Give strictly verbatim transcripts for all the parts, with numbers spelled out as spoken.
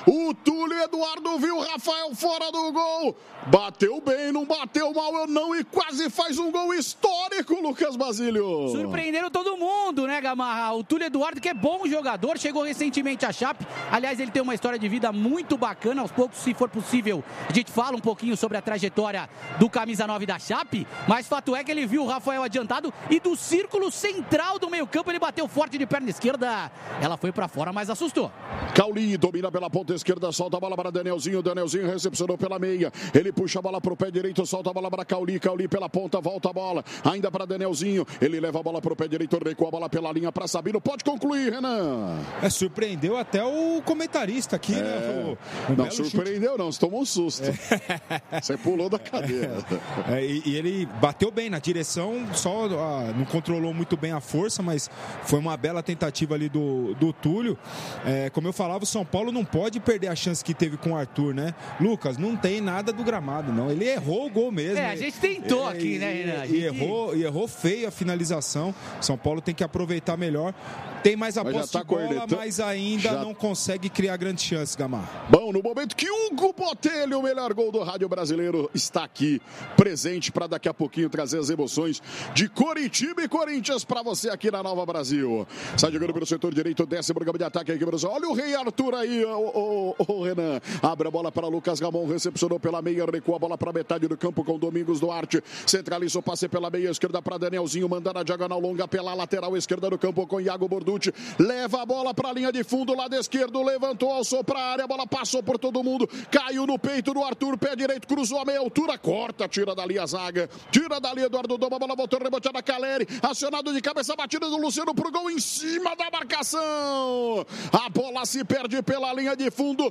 O Túlio Eduardo viu o Rafael fora do gol. Bateu bem, não bateu mal eu não e quase faz um gol histórico, Lucas Basílio. Surpreenderam todo mundo, né, Gamarra? O Túlio Eduardo, que é bom jogador, chegou recentemente à Chape. Aliás, ele tem uma história de vida muito bacana. Aos poucos, se for possível, a gente fala um pouquinho sobre a trajetória do camisa nove da Chape. Mas fato é que ele viu o Rafael adiantado e do círculo central do meio campo ele bateu forte de perna esquerda. Ela foi pra fora, mas assustou. Cauli domina pela ponta esquerda, solta a bola para Danielzinho. Danielzinho recepcionou pela meia. Ele puxa a bola pro pé direito, solta a bola para Cauli. Cauli pela ponta, volta a bola. Ainda para Danielzinho. Ele leva a bola pro pé direito, recua a bola pela linha para Sabino. Pode concluir, Renan. É, surpreendeu até o comentarista aqui, é, né? O, não surpreendeu, chute. Não. Você tomou um susto. É. Você pulou da cadeira. É, e, e ele bateu bem na direção, só ah, não controlou muito bem a força, mas foi uma bela tentativa ali do, do Túlio. É, como eu falava, o São Paulo não pode perder a chance que teve com o Arthur, né? Lucas, não tem nada do gramado, não. Ele errou o gol mesmo. É, a gente tentou é, aqui, né, Renan? E, e, errou, e errou feio a finalização. São Paulo tem que aproveitar melhor. Tem mais a posse tá de bola, cornetão. Mas ainda já... não consegue criar grandes chances, Gamarra. Bom, no momento que Hugo Botelho, o melhor gol do rádio brasileiro, está aqui presente para daqui a pouquinho trazer as emoções de Coritiba e Corinthians para você aqui na Nova Brasil. Sai jogando pelo setor direito, desce pro campo de ataque aqui, Brasil. Olha o Rei Arthur aí, o, o, o Renan. Abre a bola para Lucas Ramon, recepcionou pela meia, recua a bola para metade do campo com Domingos Duarte. Centralizou, passe pela meia esquerda para Danielzinho, mandando a diagonal longa pela lateral esquerda do campo com Iago Borducci. Leva a bola para a linha de fundo, lado esquerdo, levantou, alçou para a área, a bola passou por todo mundo, caiu no peito do Arthur, pé direito, cruzou a meia altura, corta, tira dali a zaga, tira dali Eduardo Doma, a bola voltou, reboteada Caleri, acionado de cabeça, batida do Luciano pro gol em cima da marcação. A bola se perde pela linha de fundo,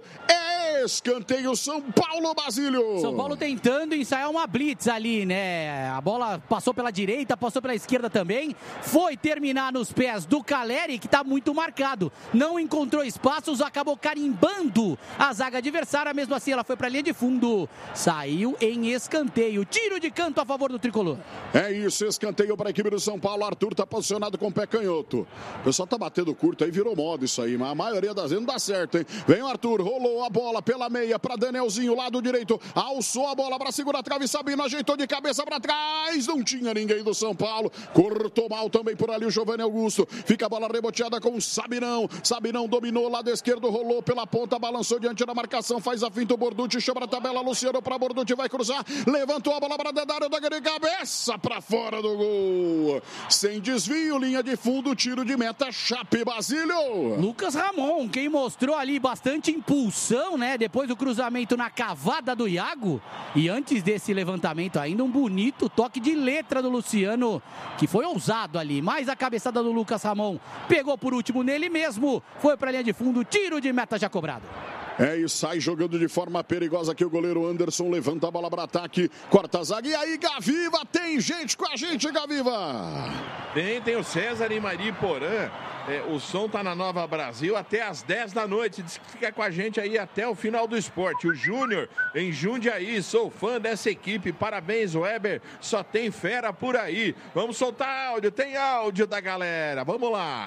é escanteio São Paulo, Basílio. São Paulo tentando ensaiar uma blitz ali, né? A bola passou pela direita, passou pela esquerda também, foi terminar nos pés do Caleri, que tá muito marcado, não encontrou espaços, acabou carimbando a zaga adversária, mesmo assim ela foi pra linha de fundo, saiu em escanteio, tiro de canto a favor do tricolor. É isso, escanteio para a equipe do São Paulo. Arthur tá posicionado com o pé canhoto, o pessoal tá batendo curto aí, virou moda isso aí, mas a maioria das vezes não dá certo, hein? Vem o Arthur, rolou a bola pela meia para Danielzinho, lado direito, alçou a bola para segurar a trave, Sabino ajeitou de cabeça para trás, não tinha ninguém do São Paulo, cortou mal também por ali o Giovanni Augusto, fica a bola reboteada com o Sabinão, Sabinão dominou, lado esquerdo, rolou pela ponta, balançou diante da marcação, faz a finta o Borducci, chama a tabela, Luciano para Borducci, vai cruzar, levantou a bola para Dedário, da cabeça para fora do gol, sem desvio, linha de fundo, tiro de meta, Chape, Basílio. Lucas Ramon, quem mostrou ali bastante impulsão, né, depois do cruzamento na cavada do Iago, e antes desse levantamento ainda um bonito toque de letra do Luciano, que foi ousado ali, mas a cabeçada do Lucas Ramon pegou por último nele mesmo, foi para a linha de fundo, tiro de meta já cobrado. É, e sai jogando de forma perigosa aqui o goleiro Anderson, levanta a bola para ataque, corta a zaga, e aí Gaviva, tem gente com a gente, Gaviva! Tem, tem o César e Mari Porã, é, o som tá na Nova Brasil até às dez da noite, diz que fica com a gente aí até o final do esporte. O Júnior em Jundiaí, sou fã dessa equipe, parabéns Weber, só tem fera por aí. Vamos soltar áudio, tem áudio da galera, vamos lá!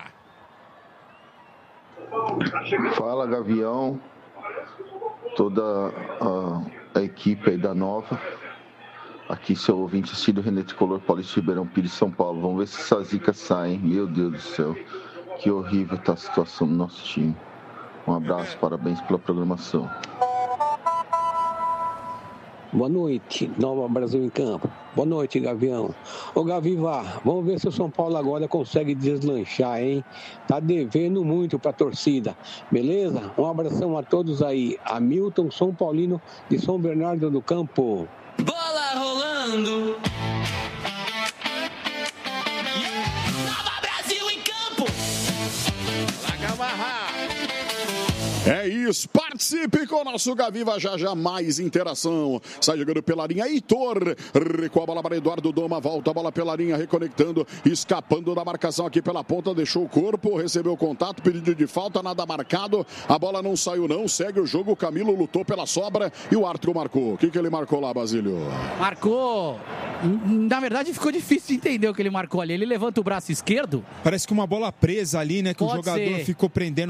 Fala Gavião, toda a, a equipe aí da Nova, aqui seu ouvinte assistido René Tricolor, Paulista Ribeirão Pires, São Paulo. Vamos ver se essa zica sai, hein? Meu Deus do céu, que horrível tá a situação do nosso time. Um abraço, parabéns pela programação. Boa noite, Nova Brasil em Campo. Boa noite, Gavião. Ô, Gaviva, vamos ver se o São Paulo agora consegue deslanchar, hein? Tá devendo muito pra torcida, beleza? Um abração a todos aí. Hamilton, São Paulino, de São Bernardo do Campo. Bola rolando. Nova Brasil em Campo. Laga É isso, participe com o nosso Gaviva, já já mais interação. Sai jogando pela linha, Heitor, recua a bola para Eduardo Doma, volta a bola pela linha, reconectando, escapando da marcação aqui pela ponta, deixou o corpo, recebeu o contato, pedido de falta, nada marcado, a bola não saiu não, segue o jogo, o Camilo lutou pela sobra e o Arthur marcou. O que que ele marcou lá, Basílio? Marcou, na verdade ficou difícil de entender o que ele marcou ali, ele levanta o braço esquerdo. Parece que uma bola presa ali, né, que Pode o jogador ser. ficou prendendo